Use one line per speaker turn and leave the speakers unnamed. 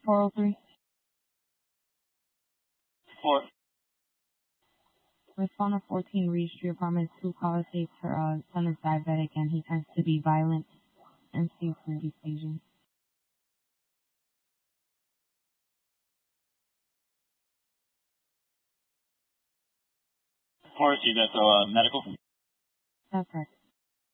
403.
Four.
Respondent 14 reached your apartment. 2 callers states her son is diabetic and he tends to be violent and seems to be staging.
Four received that, so medical.
That's correct.